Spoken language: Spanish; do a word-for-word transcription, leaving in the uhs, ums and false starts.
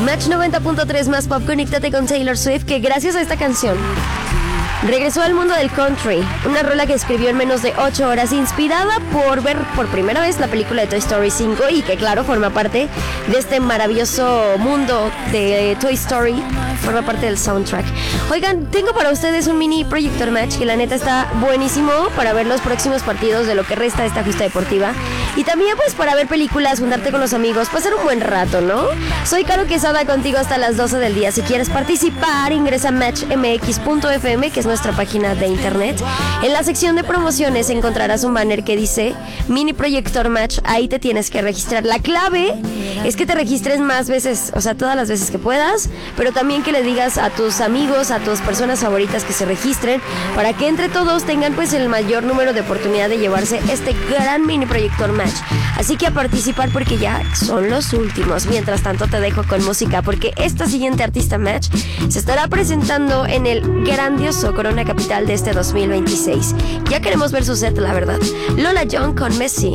Match noventa punto tres más pop, conéctate con Taylor Swift, que gracias a esta canción regresó al mundo del country, una rola que escribió en menos de ocho horas, inspirada por ver por primera vez la película de Toy Story cinco y que claro forma parte de este maravilloso mundo de Toy Story, forma parte del soundtrack. Oigan, tengo para ustedes un mini Projector Match que la neta está buenísimo para ver los próximos partidos de lo que resta de esta justa deportiva y también pues para ver películas, juntarte con los amigos, pasar un buen rato, ¿no? Soy Caro Quesada contigo hasta las doce del día. Si quieres participar, ingresa a match m x punto f m, que es nuestra página de internet. En la sección de promociones encontrarás un banner que dice Mini Projector Match. Ahí te tienes que registrar. La clave es que te registres más veces, o sea, todas las veces que puedas, pero también que le digas a tus amigos, a tus personas favoritas que se registren, para que entre todos tengan pues el mayor número de oportunidad de llevarse este gran Mini Projector Match. Así que a participar porque ya son los últimos. Mientras tanto te dejo con música porque esta siguiente artista Match se estará presentando en el grandioso Corona Capital de este dos mil veintiséis. Ya queremos ver su set, la verdad. Lola Young con Messi.